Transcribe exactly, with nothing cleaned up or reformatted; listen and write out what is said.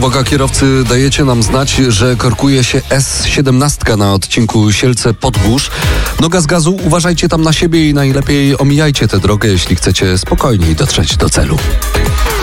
Uwaga kierowcy, dajecie nam znać, że korkuje się S siedemnaście na odcinku Sielce-Podgórz. Noga z gazu, uważajcie tam na siebie i najlepiej omijajcie tę drogę, jeśli chcecie spokojniej dotrzeć do celu.